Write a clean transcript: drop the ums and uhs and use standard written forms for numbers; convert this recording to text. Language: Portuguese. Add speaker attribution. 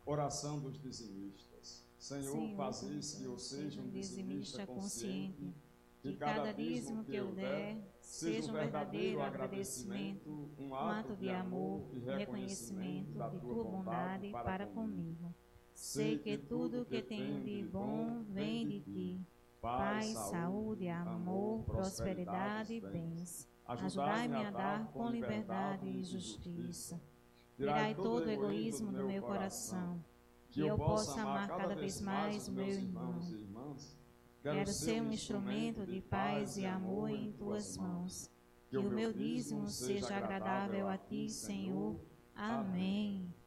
Speaker 1: Oração dos dizimistas. Senhor, fazes que eu seja um dizimista consciente, que cada dízimo que eu der seja um verdadeiro agradecimento, um ato de amor e reconhecimento de tua bondade para comigo. Sei que tudo que tenho de bom vem de ti. Paz, saúde, amor, prosperidade e bens. Ajudai-me a dar com liberdade e justiça. Tirai todo o egoísmo do meu coração, que eu possa amar cada vez mais o meu irmão. Quero ser um instrumento de paz e amor em tuas mãos. Que o meu dízimo seja agradável a ti, Senhor. Amém.